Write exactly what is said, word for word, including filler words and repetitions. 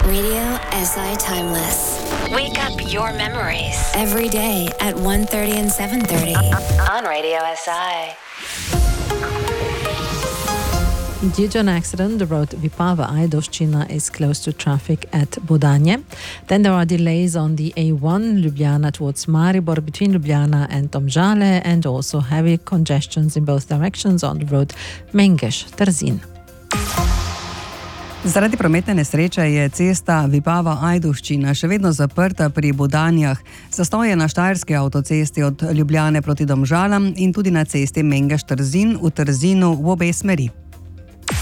Radio S I Timeless. Wake up your memories. Every day at one thirty and seven thirty. On Radio S I. Due to an accident, the road Vipava-Ajdovščina is closed to traffic at Budanje. Then there are delays on the A one, Ljubljana towards Maribor, between Ljubljana and Domžale, and also heavy congestions in both directions on the road Mengeš-Trzin. Zaradi prometne nesreče je cesta Vipava-Ajdovščina še vedno zaprta pri Budanjah. Zastoj je na štajerski avtocesti od Ljubljane proti Domžalam in tudi na cesti Mengeš-Trzin v Trzinu v obe smeri.